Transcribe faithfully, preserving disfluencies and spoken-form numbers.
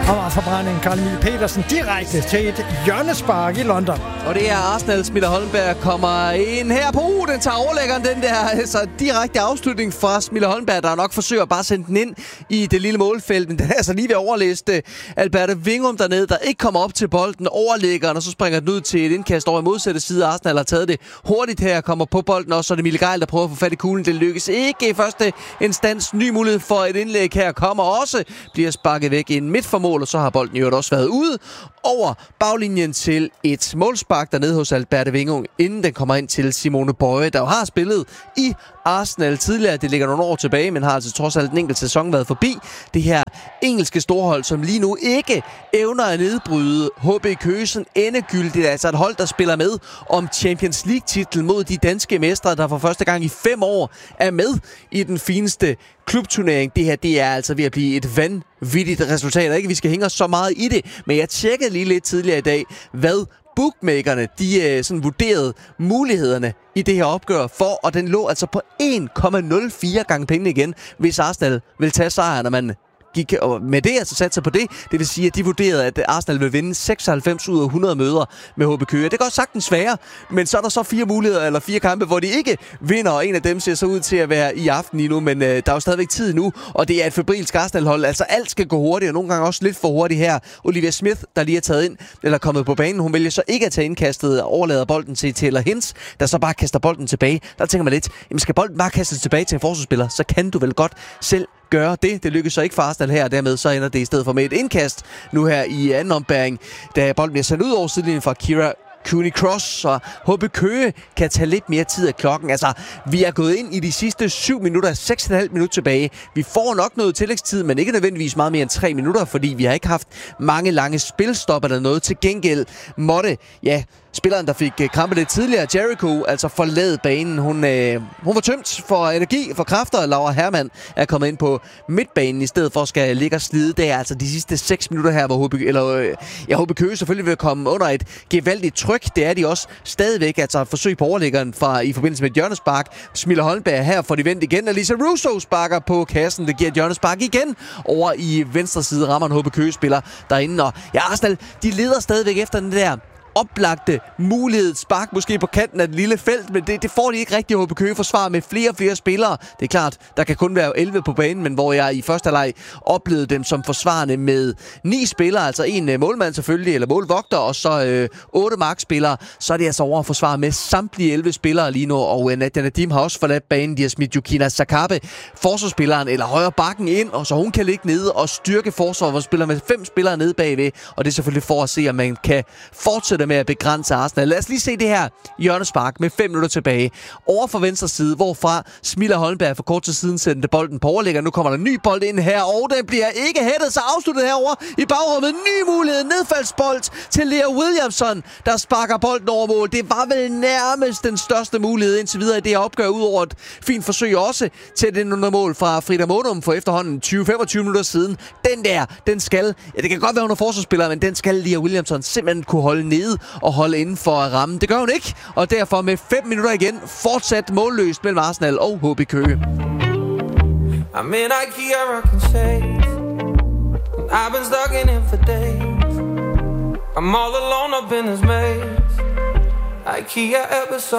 Amagerforbrænding, Carl Emil Petersen, direkte til et hjørnespark i London. Og det er Arsenal. Smille Holmberg kommer ind her på ugen. Den tager overlæggeren, den der altså, direkte afslutning fra Smille Holmberg, der nok forsøger bare at sende den ind i det lille målfelt. Men den er altså lige ved at overlæse Alberte Wingum dernede, der ikke kommer op til bolden, overlæggeren, og så springer den ud til et indkast over i modsatte side. Arsenal har taget det hurtigt her, kommer på bolden, og så er det Mille Geil, der prøver at få fat i kuglen. Det lykkes ikke i første instans. Ny mulighed for et indlæg her kommer også. Bliver sparket væk i en midt for mål, og så har bolden jo også været ude over baglinjen til et målspark dernede hos Alberte Wingum, inden den kommer ind til Simone Bøje, der jo har spillet i Arsenal tidligere. Det ligger nogle år tilbage, men har altså trods alt en enkelt sæson været forbi det her engelske storhold, som lige nu ikke evner at nedbryde H B Køge endegyldigt. Altså et hold, der spiller med om Champions League-titel mod de danske mestre, der for første gang i fem år er med i den fineste klubturnering. Det her, det er altså ved at blive et vanvittigt resultat. Ikke, vi skal hænge os så meget i det, men jeg tjekkede lige lidt tidligere i dag, hvad bookmakerne, de øh, sådan vurderede mulighederne i det her opgør for, og den lå altså på en komma nul fire gange penge igen, hvis Arsenal vil tage sejren, når man gik og med det altså satte sig på det. Det vil sige, at de vurderede, at Arsenal vil vinde seksoghalvfems ud af hundrede møder med H B Køge. Det går sagtens være, men så er der så fire muligheder, eller fire kampe, hvor de ikke vinder, og en af dem ser så ud til at være i aften lige nu, men øh, der er jo stadigvæk tid nu, og det er et febrilsk Arsenal-hold. Altså alt skal gå hurtigt, og nogle gange også lidt for hurtigt her. Olivia Smith, der lige er taget ind, eller kommet på banen, hun vælger så ikke at tage indkastet og overlader bolden til Taylor Hintz, der så bare kaster bolden tilbage. Der tænker man lidt, jamen skal bolden bare kastes tilbage til en forsvarsspiller, så kan du vel godt selv gøre det. Det lykkes så ikke for Arsenal her, og dermed så ender det i stedet for med et indkast nu her i anden ombæring, da bolden bliver sendt ud over sidelinjen fra Kira Cooney Cross, så H B Køge kan tage lidt mere tid af klokken. Altså, vi er gået ind i de sidste syv minutter, seks komma fem minutter tilbage. Vi får nok noget tillægstid, men ikke nødvendigvis meget mere end tre minutter, fordi vi har ikke haft mange lange spilstop eller noget. Til gengæld måtte, ja, spilleren, der fik krampe lidt tidligere, Jericho, altså forlade banen. Hun, øh, hun var tømt for energi, for kræfter. Laura Hermann er kommet ind på midtbanen i stedet for at skal ligge og slide. Det er altså de sidste seks minutter her, hvor H B, eller, øh, ja, H B Køge selvfølgelig vil komme under et gevaldigt tryk. Det er de også stadigvæk. Altså et forsøg på overlæggeren fra, i forbindelse med et hjørnespark. Smille Holmberg her får de vendt igen. Lisa Russo sparker på kassen. Det giver et hjørnespark igen over i venstre side. Rammer en H B Køge-spiller derinde. Og ja, Arsenal, de leder stadigvæk efter den der oplagte mulighed. Spark måske på kanten af det lille felt, men det, det får de ikke rigtig. H B Køge forsvar med flere og flere spillere. Det er klart, der kan kun være elleve på banen, men hvor jeg i første halvleg oplevede dem som forsvarende med ni spillere, altså en målmand selvfølgelig, eller målvogter, og så øh, otte markspillere, så er det altså over at forsvare med samtlige elleve spillere lige nu, og øh, Nadia Nadim har også forladt banen. De har smidt Yukina Sakabe, forsvarsspilleren, eller højre bakken ind, og så hun kan ligge nede og styrke forsvaret, hvor spiller med fem spillere nede bagved, og det er selvfølgelig for at se, om man kan fortsætte med at begrænse Arsenal. Lad os lige se det her hjørnespark med fem minutter tilbage. Over for venstre side, hvorfra Smille Holmberg for kort tid siden sendte bolden på overlægger. Nu kommer der en ny bold ind her, og den bliver ikke hættet, så afsluttet herover i bagrummet. Ny mulighed, nedfaldsbold til Lea Williamson, der sparker bolden over mål. Det var vel nærmest den største mulighed indtil videre i det her opgør, ud over et fint forsøg også til den under mål fra Frida Monum for efterhånden tyve til femogtyve minutter siden. Den der, den skal, ja, det kan godt være under forsvarsspiller, men den skal Lea Williamson simpelthen kunne holde nede og holde inden for at ramme. Det gør hun ikke, og derfor med fem minutter igen fortsat målløst mellem Arsenal og H B Køge. I'm in IKEA rocking shades. I've been stuck in it for days. I'm all alone up in this maze. IKEA episode